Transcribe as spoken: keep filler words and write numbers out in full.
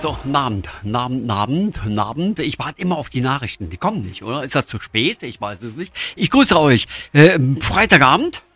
So, guten Abend, guten Abend, guten Abend, guten Abend. Ich warte immer auf die Nachrichten. Die kommen nicht, oder? Ist das zu spät? Ich weiß es nicht. Ich grüße euch. Äh, Freitagabend.